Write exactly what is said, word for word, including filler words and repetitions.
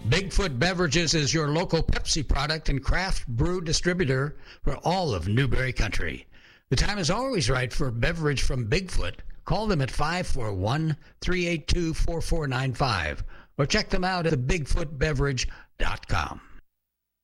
Bigfoot Beverages is your local Pepsi product and craft brew distributor for all of Newberry Country. The time is always right for a beverage from Bigfoot. Call them at five four one, three eight two, four four nine five or check them out at the bigfoot beverage dot com.